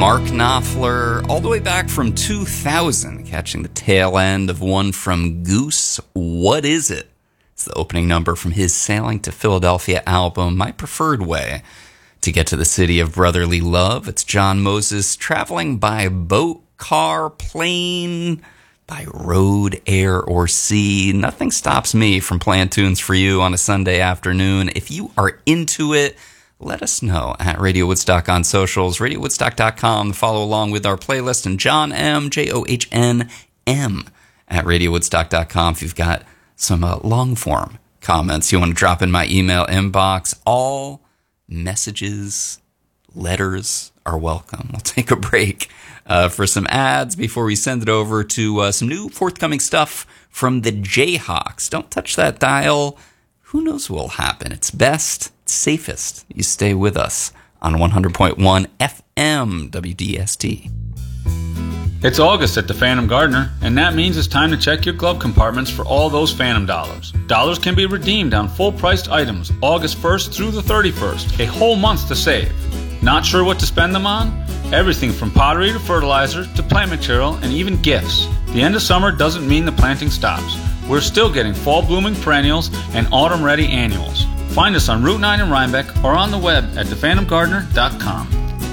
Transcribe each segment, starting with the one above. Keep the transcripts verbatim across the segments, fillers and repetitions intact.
Mark Knopfler, all the way back from two thousand, catching the tail end of one from Goose, What Is It? It's the opening number from his Sailing to Philadelphia album, My Preferred Way to Get to the City of Brotherly Love. It's John Moses traveling by boat, car, plane, by road, air, or sea. Nothing stops me from playing tunes for you on a Sunday afternoon. If you are into it, let us know at Radio Woodstock on socials, radio woodstock dot com. Follow along with our playlist, and John M, J O H N M, at radio woodstock dot com. If you've got some uh, long-form comments you want to drop in my email inbox, all messages, letters are welcome. We'll take a break uh, for some ads before we send it over to uh, some new forthcoming stuff from the Jayhawks. Don't touch that dial. Who knows what will happen? It's best, it's safest. You stay with us on one hundred point one F M W D S T. It's August at the Phantom Gardener, and that means it's time to check your glove compartments for all those Phantom dollars. Dollars can be redeemed on full-priced items August first through the thirty-first, a whole month to save. Not sure what to spend them on? Everything from pottery to fertilizer to plant material and even gifts. The end of summer doesn't mean the planting stops. We're still getting fall-blooming perennials and autumn-ready annuals. Find us on Route nine in Rhinebeck or on the web at the phantom gardener dot com.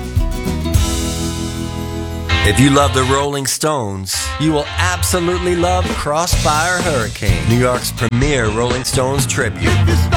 If you love the Rolling Stones, you will absolutely love Crossfire Hurricane, New York's premier Rolling Stones tribute.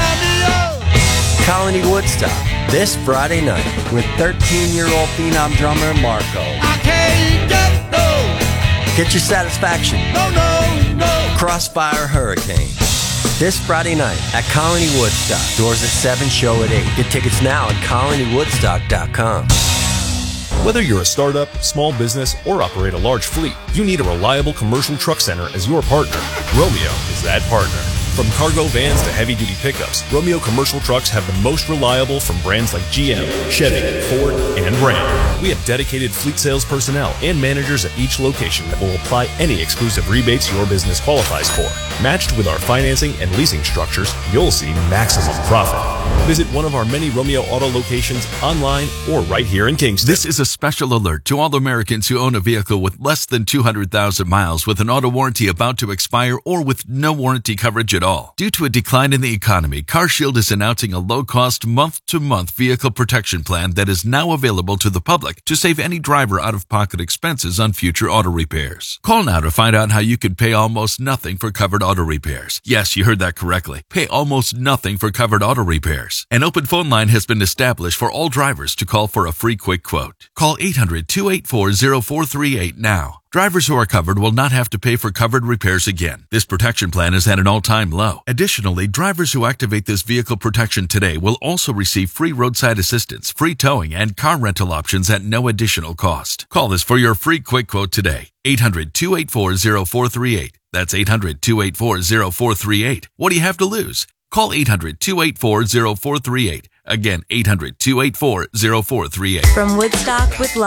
Colony Woodstock, this Friday night, with thirteen-year-old phenom drummer Marco. I can't get no. Get your satisfaction. No, no, no. Crossfire Hurricane, this Friday night at Colony Woodstock. Doors at seven, show at eight. Get tickets now at colony woodstock dot com. Whether you're a startup, small business, or operate a large fleet, you need a reliable commercial truck center as your partner. Romeo is that partner. From cargo vans to heavy-duty pickups, Romeo Commercial Trucks have the most reliable from brands like G M, Chevy, Ford, and Ram. We have dedicated fleet sales personnel and managers at each location that will apply any exclusive rebates your business qualifies for. Matched with our financing and leasing structures, you'll see maximum profit. Visit one of our many Romeo Auto locations online or right here in Kingston. This is a special alert to all Americans who own a vehicle with less than two hundred thousand miles with an auto warranty about to expire or with no warranty coverage at all. Due to a decline in the economy, CarShield is announcing a low-cost month-to-month vehicle protection plan that is now available to the public to save any driver out-of-pocket expenses on future auto repairs. Call now to find out how you could pay almost nothing for covered auto repairs. Yes, you heard that correctly. Pay almost nothing for covered auto repairs. An open phone line has been established for all drivers to call for a free quick quote. Call eight hundred, two eight four, zero four three eight now. Drivers who are covered will not have to pay for covered repairs again. This protection plan is at an all-time low. Additionally, drivers who activate this vehicle protection today will also receive free roadside assistance, free towing, and car rental options at no additional cost. Call us for your free quick quote today. eight hundred, two eight four, zero four three eight. That's eight hundred, two eight four, zero four three eight. What do you have to lose? Call eight hundred, two eight four, zero four three eight. Again, eight hundred, two eight four, zero four three eight. From Woodstock with Love.